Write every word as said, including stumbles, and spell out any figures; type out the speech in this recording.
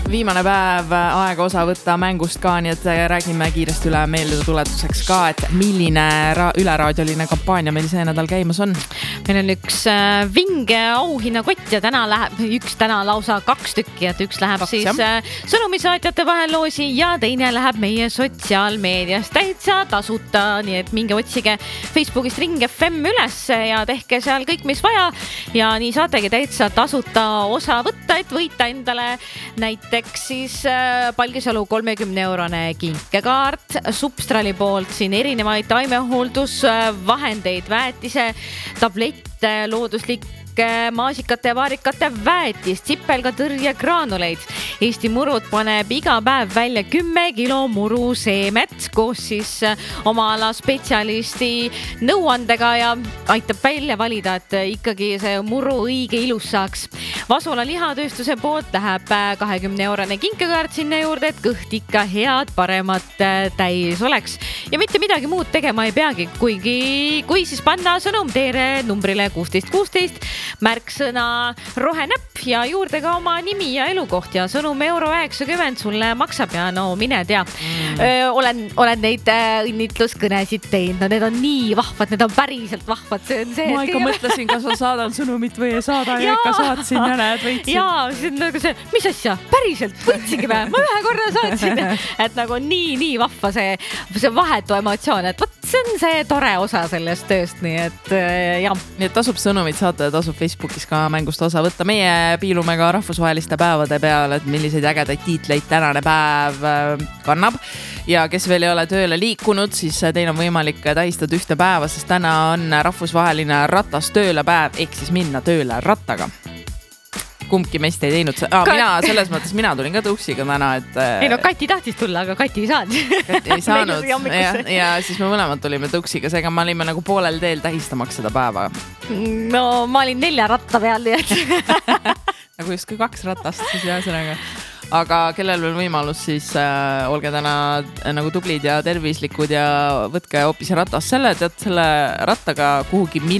viimane päev aega osa võtta mängust ka, nii et räägime kiiresti üle meelde tuletuseks ka, et milline ra- üleraadioline kampaania meil see nädal käimas on. Meil on üks äh, vinge auhinnakott ja täna läheb üks täna lausa kaks tükki, et üks läheb kaks, siis äh, sõnumisaatjate vahel loosi ja teine läheb meie sotsiaalmeedias täitsa tasuta, nii et minge otsige Facebookist Ring F M üles ja tehke seal kõik, mis vaja ja nii saategi täitsa tasuta osa võtta, et võita endale näiteks siis äh, Palgisalu kolmekümne eurone kinkekaart, Substrali poolt siin erinevaid taimehooldusvahendeid, väetise, tablette, looduslik maasikate ja vaarikate väetis, tsipelgatõrje graanuleid. Eesti Murud paneb iga päev välja kümme kilo muru seemet koos siis oma ala spetsialisti nõuandega ja aitab välja valida, et ikkagi see muru õige ilus saaks. Vasula lihatööstuse poolt läheb kahekümne eurone kinkekaart sinna juurde, et kõht ikka head, paremat täis oleks. Ja mitte midagi muud tegema ei peagi, kuigi kui siis panna sõnum teere numbrile kuusteist kuusteist, märksõna rohenäpp ja juurde ka oma nimi ja elukoht ja sõnum euro üheksakümmend sulle maksab ja no mine tea. Mm. Öö, olen, olen neid õnnitluskõnesid teinud, no need on nii vahvad, need on päriselt vahvad. See on see, ma ikka mõtlesin, kas ma saadan sõnumit või ei saada ja ikka saatsin ja näed, võitsin. Jaa, see on nagu see, mis asja, päriselt võitsingi või? Ma ühe korra saatsin, et nagu nii, nii vahva see, see vahetu emotsioon, et võt, see on see tore osa sellest tööst, nii et jah. Nii et tasub sõnumit saata ja tasub Facebookis ka mängust osa võtta. Meie piilume ka rahvusvaheliste päevade peale, et milliseid ägedaid tiitleid tänane päev kannab. Ja kes veel ei ole tööle liikunud, siis teil on võimalik tähistada ühte päeva, sest täna on rahvusvaheline ratas tööle päev, ehk siis minna tööle rattaga. Kumbki meist ei teinud. Ah, mina, selles mõttes mina tulin ka tõuksiga täna, et... Ei no, Kati tahtis tulla, aga Kati ei saanud. Kati ei saanud. ja, ja siis me mõlemad tulime tõuksiga, seega ma olime nagu poolel teel tähistamaks seda päeva. No, ma olin nelja ratta peal, nii et... nagu just kui kaks ratast, siis jääsõnaga. Aga kellel veel võimalus, siis äh, olge täna äh, nagu tublid ja tervislikud ja võtke hoopis ratas selle, tead selle rattaga kuhugi